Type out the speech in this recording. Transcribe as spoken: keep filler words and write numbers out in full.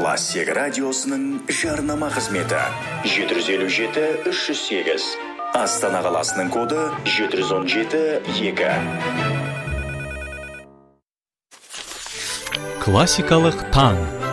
Классик радиосының жарнама қызметі жеті жүз елу жеті үш жүз сегіз. Астана қаласының коды жеті жүз он жеті екі. Классикалық таң.